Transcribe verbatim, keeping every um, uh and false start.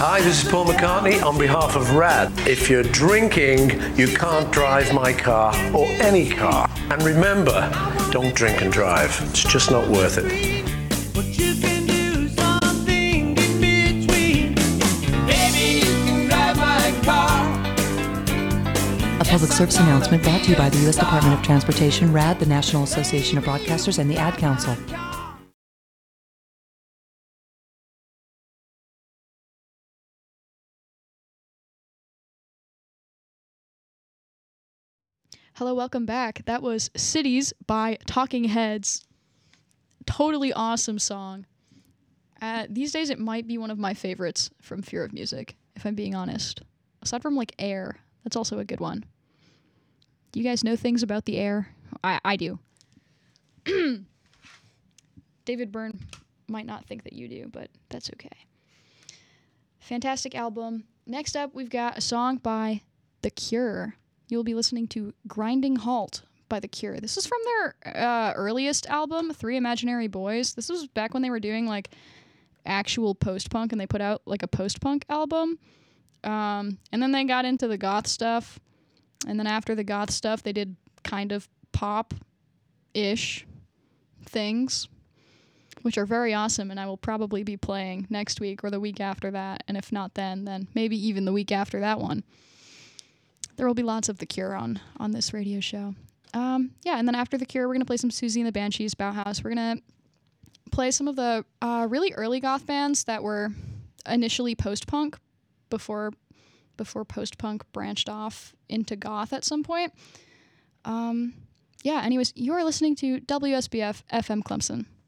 Hi, this is Paul McCartney on behalf of RAD. If you're drinking, you can't drive my car or any car. And remember, don't drink and drive. It's just not worth it. But you can do something in between. Baby, you can drive my car. A public service announcement brought to you by the U S Department of Transportation, RAD, the National Association of Broadcasters, and the Ad Council. Hello, welcome back. That was Cities by Talking Heads. Totally awesome song. Uh, these days, it might be one of my favorites from Fear of Music, if I'm being honest. Aside from, like, Air. That's also a good one. Do you guys know things about the Air? I, I do. David Byrne might not think that you do, but that's okay. Fantastic album. Next up, we've got a song by The Cure. You'll be listening to Grinding Halt by The Cure. This is from their uh, earliest album, Three Imaginary Boys. This was back when they were doing, like, actual post-punk, and they put out, like, a post-punk album. Um, and then they got into the goth stuff. And then after the goth stuff, they did kind of pop-ish things, which are very awesome, and I will probably be playing next week or the week after that. And if not then, then maybe even the week after that one. There will be lots of The Cure on, on this radio show. Um, yeah, and then after The Cure, we're going to play some Susie and the Banshees, Bauhaus. We're going to play some of the uh, really early goth bands that were initially post-punk before before post-punk branched off into goth at some point. Um, yeah, anyways, you're listening to W S B F F M Clemson.